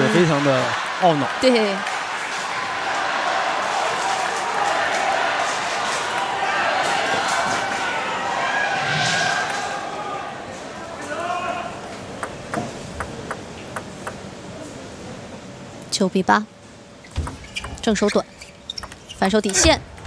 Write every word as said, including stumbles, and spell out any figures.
非常的懊恼。 对。九比八，正手短，反手底线。